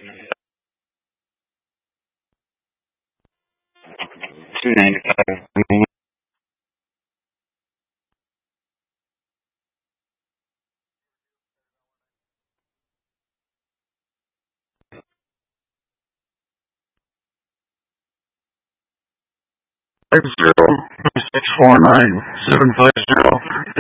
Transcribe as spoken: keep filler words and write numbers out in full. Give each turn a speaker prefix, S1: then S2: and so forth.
S1: Two ninety five. Five zero six four nine seven five zero.